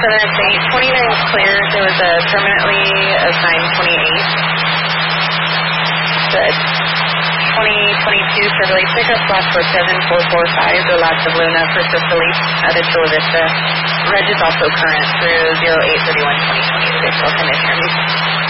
Southern State, 29 is clear. There was a permanently assigned 28. The 2022 Chevrolet pickup class for 7445, the lots of Luna for Sicily out of Chula Vista. Reg is also current through 08/31/2026. I'll come in here.